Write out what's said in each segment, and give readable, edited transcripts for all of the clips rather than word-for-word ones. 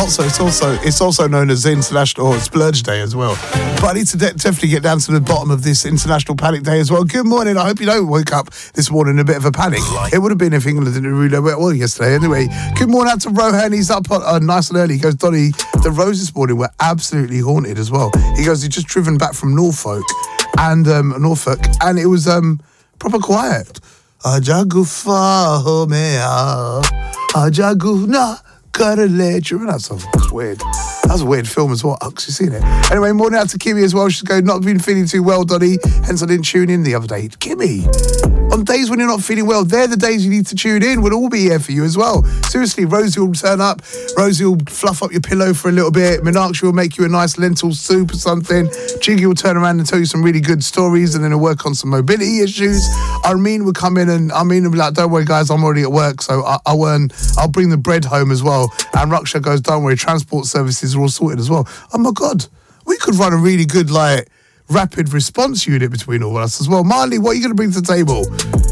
it's also known as International Splurge Day as well. But I need to definitely get down to the bottom of this International Panic Day as well. Good morning. I hope you don't wake up this morning in a bit of a panic. It would have been if England didn't really know well yesterday. Anyway, good morning out to Rohan. He's up nice and early. He goes, Donny, the roads this morning were absolutely haunted as well. He goes, he's just driven back from Norfolk, and it was proper quiet. Ajagu fa mea, ajagu na karale. Do you remember that song? That's weird. That was a weird film as well. You seen it? Anyway, morning out to Kimmy as well. She's going, not been feeling too well, Donny. Hence I didn't tune in the other day. Kimmy, on days when you're not feeling well, they're the days you need to tune in. We'll all be here for you as well. Seriously, Rosie will turn up. Rosie will fluff up your pillow for a little bit. Meenakshi will make you a nice lentil soup or something. Jiggy will turn around and tell you some really good stories, and then he'll work on some mobility issues. Armin will come in and will be like, don't worry guys, I'm already at work, so I'll bring the bread home as well. And Raksha goes, don't worry, transport services are all sorted as well. Oh my God, we could run a really good rapid response unit between all of us as well. Marley, what are you going to bring to the table?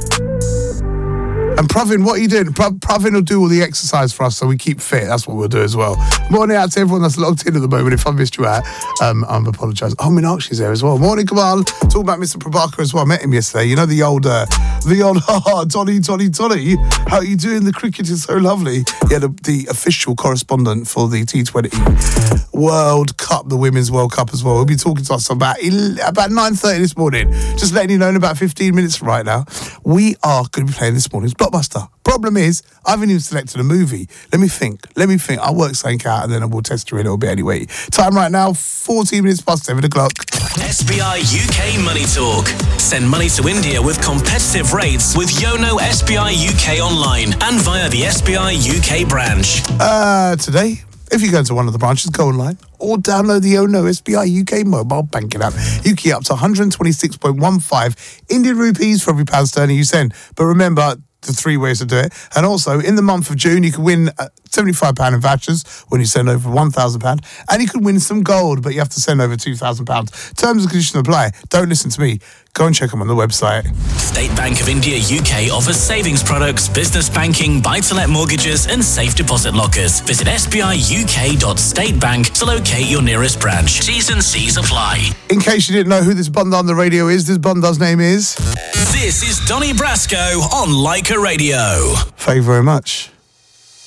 And Pravin, what are you doing? Pravin will do all the exercise for us so we keep fit. That's what we'll do as well. Morning out to everyone that's logged in at the moment. If I missed you out, I'm apologising. Oh, Meenakshi's there as well. Morning, Kamal. Talking about Mr. Prabhakar as well. I met him yesterday. You know the old, Donny. How are you doing? The cricket is so lovely. Yeah, the official correspondent for the T20 World Cup, the Women's World Cup as well. We'll be talking to us about 9:30 this morning. Just letting you know in about 15 minutes from right now, we are going to be playing this morning's Blockbuster. Problem is, I haven't even selected a movie. Let me think. I'll work something out and then I will test you a little bit anyway. Time right now, 14 minutes past 7 o'clock. SBI UK Money Talk. Send money to India with competitive rates with Yono SBI UK online and via the SBI UK branch. Today, if you go to one of the branches, go online or download the Yono SBI UK mobile banking app. You can get up to 126.15 Indian rupees for every pound sterling you send. But remember, the 3 ways to do it. And also, in the month of June, you can win £75 in vouchers when you send over £1,000. And you can win some gold, but you have to send over £2,000. Terms and conditions apply. Don't listen to me. Go and check them on the website. State Bank of India UK offers savings products, business banking, buy-to-let mortgages and safe deposit lockers. Visit sbiuk.statebank to locate your nearest branch. T's and C's apply. In case you didn't know who this Bunda on the radio is, this Bunda's name is... This is Donny Brasco on Leica Radio. Thank you very much.